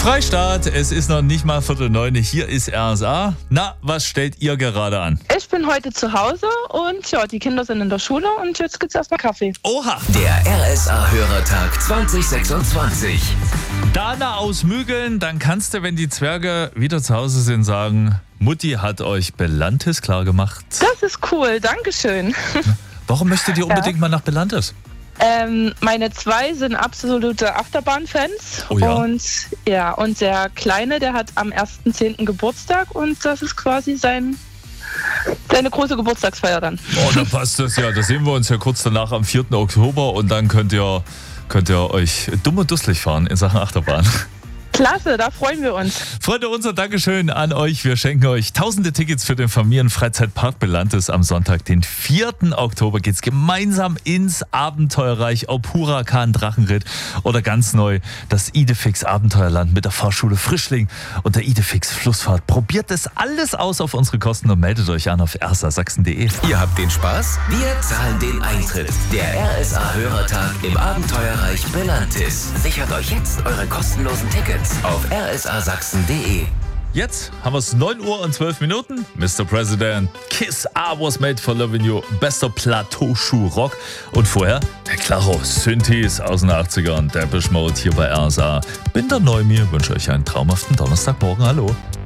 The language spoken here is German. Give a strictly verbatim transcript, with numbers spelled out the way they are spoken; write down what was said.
Freistaat, es ist noch nicht mal Viertel neun, hier ist R S A. Na, was stellt ihr gerade an? Ich bin heute zu Hause und ja, die Kinder sind in der Schule und jetzt gibt's erstmal Kaffee. Oha! Der R S A-Hörertag zwanzig sechsundzwanzig. Dana aus Mügeln, dann kannst du, wenn die Zwerge wieder zu Hause sind, sagen, Mutti hat euch Belantis klargemacht. Das ist cool, Dankeschön. Warum möchtet ihr unbedingt Ja. mal nach Belantis? Ähm, meine zwei sind absolute Achterbahn-Fans. Oh ja. Und ja, und der Kleine, der hat am ersten zehnten Geburtstag und das ist quasi sein, seine große Geburtstagsfeier dann. Oh, dann passt das ja. Da sehen wir uns ja kurz danach am vierten Oktober und dann könnt ihr, könnt ihr euch dumm und dusselig fahren in Sachen Achterbahn. Klasse, da freuen wir uns. Freunde, unser Dankeschön an euch. Wir schenken euch tausende Tickets für den Familienfreizeitpark Belantis. Am Sonntag, den vierten Oktober, geht's gemeinsam ins Abenteuerreich, ob Hurakan, Drachenritt oder ganz neu das Idefix Abenteuerland mit der Fahrschule Frischling und der Idefix Flussfahrt. Probiert das alles aus auf unsere Kosten und meldet euch an auf r s a sachsen punkt d e. Ihr habt den Spaß? Wir zahlen den Eintritt. Der R S A-Hörertag im Abenteuerreich Belantis. Sichert euch jetzt eure kostenlosen Tickets auf r s a sachsen punkt d e. Jetzt haben wir es neun Uhr und zwölf Minuten. Mister President, Kiss I Was Made for Loving You, bester Plateauschuh-Rock. Und vorher der Claro, Synthes aus den achtzigern, Depeche Mode hier bei R S A. Bin der Neumir, wünsche euch einen traumhaften Donnerstagmorgen. Hallo.